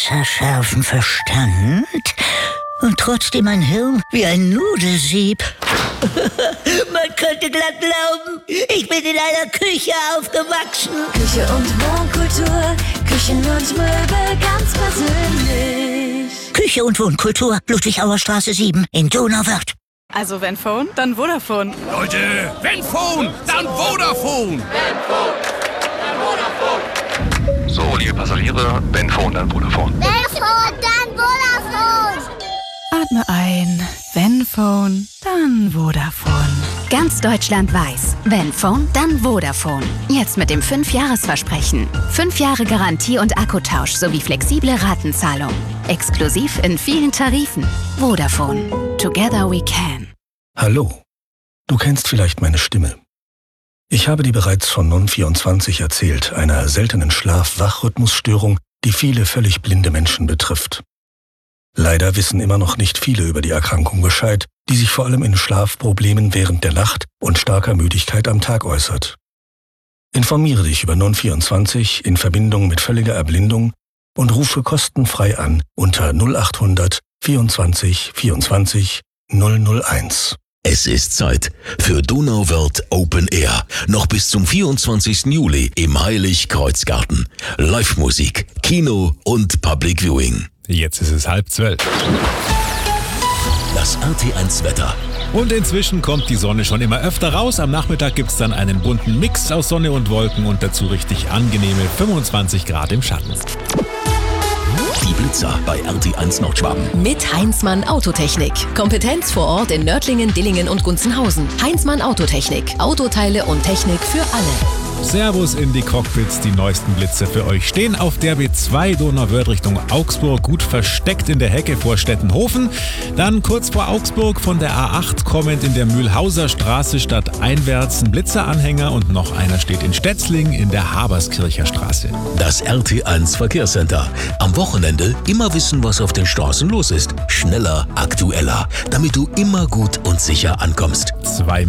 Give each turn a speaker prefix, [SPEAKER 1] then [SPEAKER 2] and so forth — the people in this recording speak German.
[SPEAKER 1] messerscharfen Verstand und trotzdem ein Hirn wie ein Nudelsieb. Man könnte glatt glauben, ich bin in einer Küche aufgewachsen.
[SPEAKER 2] Küche und Wohnkultur, Küchen und Möbel ganz persönlich.
[SPEAKER 1] Küche und Wohnkultur, Ludwig-Auer Straße 7 in Donauwörth.
[SPEAKER 3] Also wenn Phone, dann Vodafone.
[SPEAKER 4] Leute, wenn Phone, dann Vodafone.
[SPEAKER 5] So, liebe Passagiere, wenn Phone, dann Vodafone.
[SPEAKER 6] Wenn Phone, dann Vodafone.
[SPEAKER 3] Atme ein. Wenn Phone, dann Vodafone.
[SPEAKER 7] Ganz Deutschland weiß, wenn Phone, dann Vodafone. Jetzt mit dem 5-Jahres-Versprechen. 5 Jahre Garantie und Akkutausch sowie flexible Ratenzahlung. Exklusiv in vielen Tarifen. Vodafone. Together we can.
[SPEAKER 8] Hallo. Du kennst vielleicht meine Stimme. Ich habe dir bereits von Non24 erzählt, einer seltenen Schlaf-Wach-Rhythmusstörung, die viele völlig blinde Menschen betrifft. Leider wissen immer noch nicht viele über die Erkrankung Bescheid, die sich vor allem in Schlafproblemen während der Nacht und starker Müdigkeit am Tag äußert. Informiere dich über Non24 in Verbindung mit völliger Erblindung und rufe kostenfrei an unter 0800 24 24 001.
[SPEAKER 9] Es ist Zeit für Donauwörth Open Air. Noch bis zum 24. Juli im Heilig-Kreuz-Garten. Live-Musik, Kino und Public Viewing.
[SPEAKER 10] Jetzt ist es 11:30.
[SPEAKER 9] Das RT1-Wetter.
[SPEAKER 10] Und inzwischen kommt die Sonne schon immer öfter raus. Am Nachmittag gibt's dann einen bunten Mix aus Sonne und Wolken und dazu richtig angenehme 25 Grad im Schatten.
[SPEAKER 9] Die Blitzer bei RT1 Nordschwaben.
[SPEAKER 11] Mit Heinzmann Autotechnik. Kompetenz vor Ort in Nördlingen, Dillingen und Gunzenhausen. Heinzmann Autotechnik. Autoteile und Technik für alle.
[SPEAKER 10] Servus in die Cockpits, die neuesten Blitze für euch stehen auf der B2 Donauwörth Richtung Augsburg, gut versteckt in der Hecke vor Stettenhofen. Dann kurz vor Augsburg von der A8 kommend in der Mühlhauser Straße stadteinwärts ein Blitzeranhänger und noch einer steht in Stetzling in der Haberskircher Straße.
[SPEAKER 9] Das RT1 Verkehrscenter. Am Wochenende immer wissen, was auf den Straßen los ist. Schneller, aktueller, damit du immer gut und sicher ankommst.
[SPEAKER 10] 2